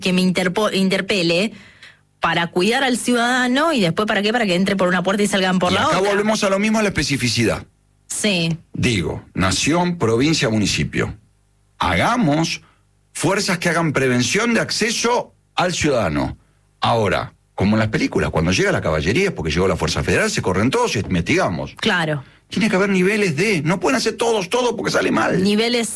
que me interpele para cuidar al ciudadano y después ¿para qué? Para que entre por una puerta y salgan por la otra. Acá volvemos a lo mismo, a la especificidad. Sí. Digo, nación, provincia, municipio. Hagamos fuerzas que hagan prevención de acceso al ciudadano. Ahora, como en las películas, cuando llega la caballería es porque llegó la Fuerza Federal, se corren todos y investigamos. Claro. Tiene que haber niveles no pueden hacer todo porque sale mal. Niveles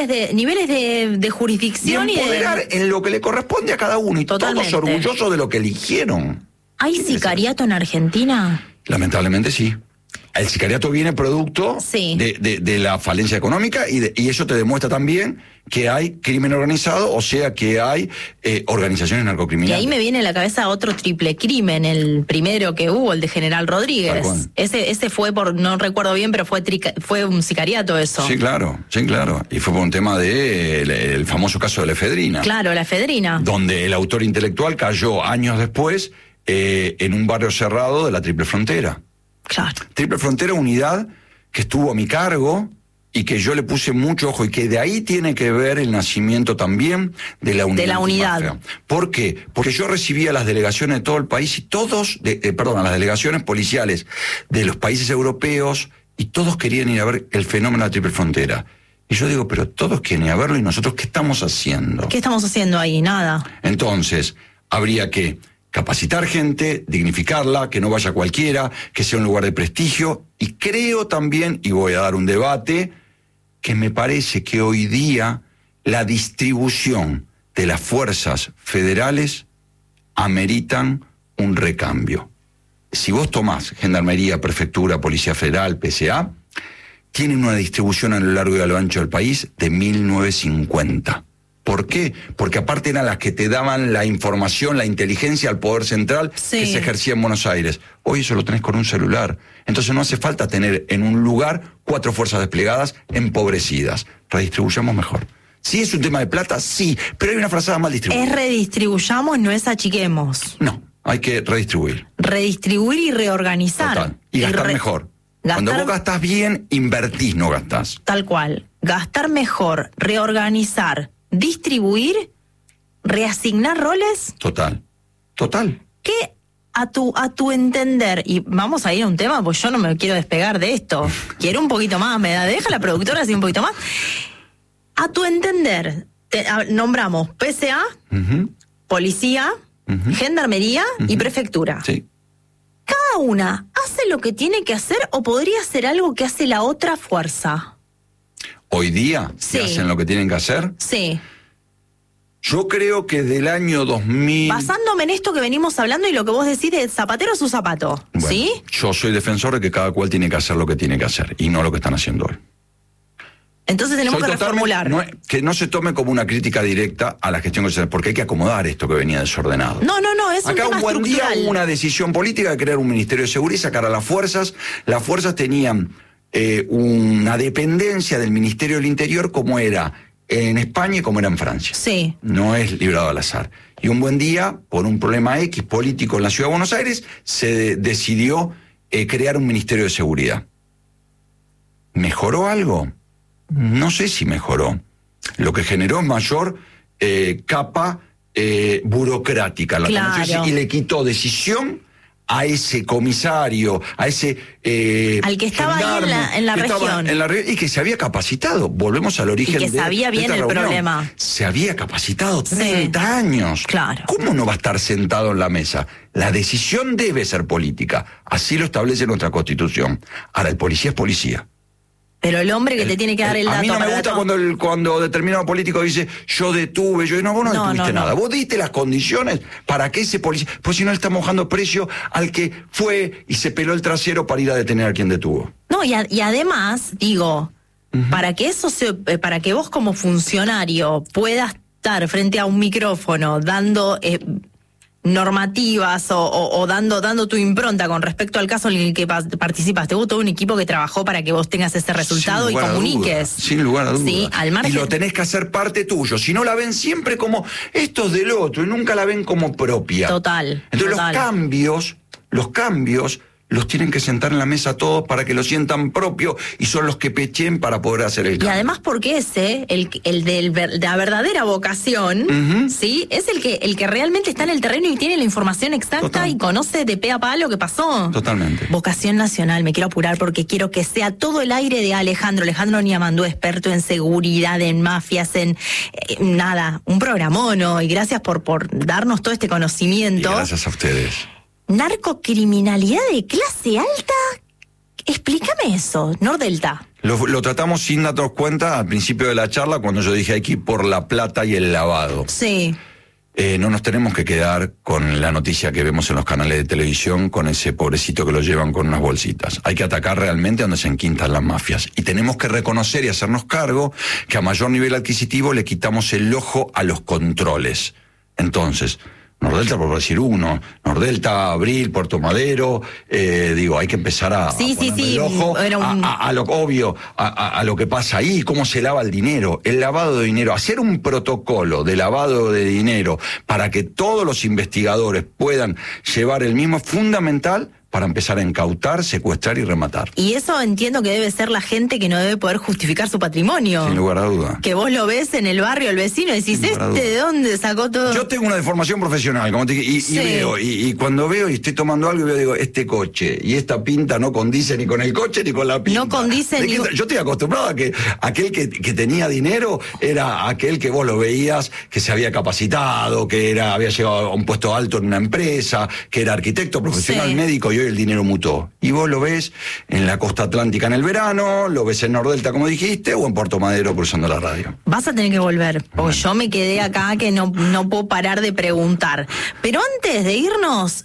de jurisdicción y empoderar en lo que le corresponde a cada uno y totalmente. Todos orgullosos de lo que eligieron. ¿Hay sicariato en Argentina? Lamentablemente sí. El sicariato viene producto sí. de la falencia económica y eso te demuestra también que hay crimen organizado, o sea que hay organizaciones narcocriminales. Y ahí me viene a la cabeza otro triple crimen, el primero que hubo, el de General Rodríguez. Ese fue no recuerdo bien, pero fue un sicariato eso. Sí, claro. Y fue por un tema el famoso caso de la efedrina. Claro, la efedrina. Donde el autor intelectual cayó años después en un barrio cerrado de la Triple Frontera. Claro. Triple Frontera, unidad que estuvo a mi cargo y que yo le puse mucho ojo y que de ahí tiene que ver el nacimiento también de la unidad. De la unidad. ¿Por qué? Porque yo recibía las delegaciones de todo el país y las delegaciones policiales de los países europeos y todos querían ir a ver el fenómeno de la Triple Frontera. Y yo digo, pero todos quieren ir a verlo y nosotros, ¿qué estamos haciendo? ¿Qué estamos haciendo ahí? Nada. Entonces, habría que capacitar gente, dignificarla, que no vaya cualquiera, que sea un lugar de prestigio. Y creo también, y voy a dar un debate, que me parece que hoy día la distribución de las fuerzas federales ameritan un recambio. Si vos tomás Gendarmería, Prefectura, Policía Federal, PSA, tienen una distribución a lo largo y a lo ancho del país de 1950. ¿Por qué? Porque aparte eran las que te daban la información, la inteligencia al poder central que se ejercía en Buenos Aires. Hoy eso lo tenés con un celular. Entonces no hace falta tener en un lugar 4 fuerzas desplegadas empobrecidas. Redistribuyamos mejor. ¿Sí es un tema de plata? Sí, pero hay una frazada mal distribuida. Es redistribuyamos, no es achiquemos. No, hay que redistribuir. Redistribuir y reorganizar. Total. Y gastar mejor. Cuando vos gastás bien, invertís, no gastás. Tal cual. Gastar mejor, reorganizar, distribuir, reasignar roles. Total. ¿Qué a tu entender? Y vamos a ir a un tema, pues yo no me quiero despegar de esto. Quiero un poquito más, me deja la productora así un poquito más. A tu entender, nombramos PSA, Policía, Gendarmería y Prefectura. Sí. ¿Cada una hace lo que tiene que hacer o podría hacer algo que hace la otra fuerza? Hoy día, ¿sí hacen lo que tienen que hacer? Sí. Yo creo que del año 2000... Basándome en esto que venimos hablando y lo que vos decís de zapatero a su zapato, bueno, ¿sí? Yo soy defensor de que cada cual tiene que hacer lo que tiene que hacer y no lo que están haciendo hoy. Entonces tenemos que reformular. Que no se tome como una crítica directa a la gestión que se hace, porque hay que acomodar esto que venía desordenado. No, es un tema Acá un buen día estructural. hubo una decisión política de crear un Ministerio de Seguridad y sacar a las fuerzas. Las fuerzas tenían una dependencia del Ministerio del Interior como era en España y como era en Francia. Sí. No es librado al azar. Y un buen día, por un problema X político en la Ciudad de Buenos Aires, se decidió crear un Ministerio de Seguridad. ¿Mejoró algo? No sé si mejoró. Lo que generó es mayor capa burocrática en la tomación y le quitó decisión a ese comisario, a ese al que estaba ahí en la región. Y que se había capacitado. Volvemos al origen de y que sabía bien el problema. Se había capacitado 30 años. Claro. ¿Cómo no va a estar sentado en la mesa? La decisión debe ser política. Así lo establece nuestra Constitución. Ahora, el policía es policía. Pero el hombre que te tiene que dar el dato... A mí no me gusta cuando determinado político dice vos no detuviste nada. Vos diste las condiciones para que ese policía... Pues si no le estamos bajando precio al que fue y se peló el trasero para ir a detener a quien detuvo. No, y además, digo, para que vos como funcionario puedas estar frente a un micrófono dando... normativas o dando tu impronta con respecto al caso en el que participaste. Hubo todo un equipo que trabajó para que vos tengas ese resultado y comuniques. Sin lugar a dudas. Sí, al margen. Y lo tenés que hacer parte tuyo. Si no, la ven siempre como esto es del otro y nunca la ven como propia. Total. Entonces los cambios los tienen que sentar en la mesa todos para que lo sientan propio y son los que pechen para poder hacer el cambio. Y además porque ese, el de la verdadera vocación, ¿sí? Es el que realmente está en el terreno y tiene la información exacta y conoce de pe a pa lo que pasó. Totalmente. Vocación nacional, me quiero apurar porque quiero que sea todo el aire de Alejandro Niamandú, experto en seguridad, en mafias, en nada, un programón, y gracias por darnos todo este conocimiento. Y gracias a ustedes. Narcocriminalidad de clase alta, explícame eso, Nordelta. Lo tratamos sin darnos cuenta al principio de la charla cuando yo dije hay que ir por la plata y el lavado. Sí. No nos tenemos que quedar con la noticia que vemos en los canales de televisión con ese pobrecito que lo llevan con unas bolsitas. Hay que atacar realmente donde se enquintan las mafias. Y tenemos que reconocer y hacernos cargo que a mayor nivel adquisitivo le quitamos el ojo a los controles. Entonces, Nordelta, por decir uno, Nordelta, Abril, Puerto Madero, hay que empezar a ponerle el ojo a lo obvio, a lo que pasa ahí, cómo se lava el dinero, el lavado de dinero, hacer un protocolo de lavado de dinero para que todos los investigadores puedan llevar el mismo, es fundamental para empezar a incautar, secuestrar y rematar. Y eso entiendo que debe ser la gente que no debe poder justificar su patrimonio. Sin lugar a duda. Que vos lo ves en el barrio, el vecino, y decís, ¿de dónde sacó todo? Yo tengo una deformación profesional, como te dije, y veo, y cuando veo y estoy tomando algo, y digo, este coche y esta pinta no condice ni con el coche ni con la pinta. No condice ni... Yo estoy acostumbrado a que aquel que tenía dinero era aquel que vos lo veías, que se había capacitado, que había llegado a un puesto alto en una empresa, que era arquitecto, profesional, médico, y hoy el dinero mutó. Y vos lo ves en la costa atlántica en el verano, lo ves en Nordelta, como dijiste, o en Puerto Madero cruzando la radio. Vas a tener que volver, porque yo me quedé acá que no puedo parar de preguntar. Pero antes de irnos,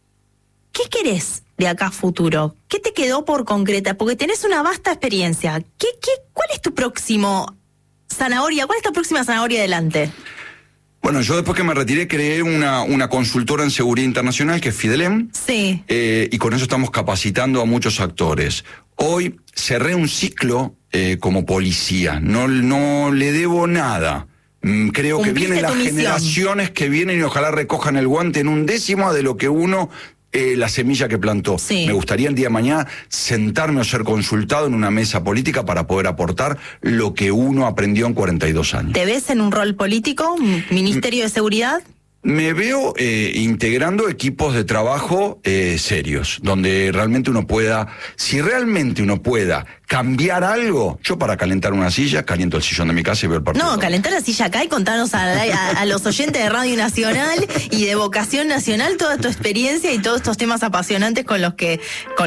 ¿qué querés de acá a futuro? ¿Qué te quedó por concretar? Porque tenés una vasta experiencia. ¿Cuál es tu próximo zanahoria? ¿Cuál es tu próxima zanahoria adelante? Bueno, yo después que me retiré creé una consultora en seguridad internacional que es Fidelem. Sí. Y con eso estamos capacitando a muchos actores. Hoy cerré un ciclo como policía. No le debo nada. Creo que vienen las generaciones que vienen y ojalá recojan el guante en 1/10 de lo que uno... la semilla que plantó. Sí. Me gustaría el día de mañana sentarme o ser consultado en una mesa política para poder aportar lo que uno aprendió en 42 años. ¿Te ves en un rol político? ¿Ministerio de Seguridad? Me veo integrando equipos de trabajo serios, donde realmente uno pueda, si realmente uno pueda cambiar algo, yo para calentar una silla, caliento el sillón de mi casa y veo el partido. No, calentar la silla acá y contanos a los oyentes de Radio Nacional y de Vocación Nacional toda tu experiencia y todos estos temas apasionantes con los que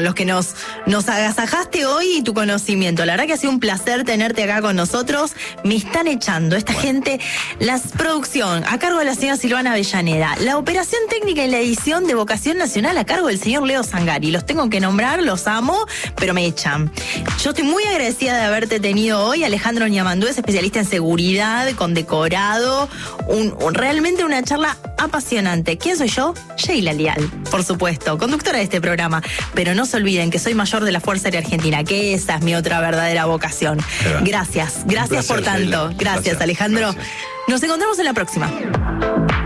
nos agasajaste hoy y tu conocimiento. La verdad que ha sido un placer tenerte acá con nosotros. Me están echando esta gente, la producción a cargo de la señora Silvana Avellaneda, la operación técnica y la edición de Vocación Nacional a cargo del señor Leo Zangari. Los tengo que nombrar, los amo, pero me echan. Yo estoy muy agradecida de haberte tenido hoy. Alejandro Niamandú es especialista en seguridad, condecorado, realmente una charla apasionante. ¿Quién soy yo? Sheila Leal, por supuesto, conductora de este programa. Pero no se olviden que soy mayor de la Fuerza Aérea Argentina, que esa es mi otra verdadera vocación. Gracias por tanto. Sheila. Gracias, Alejandro. Gracias. Nos encontramos en la próxima.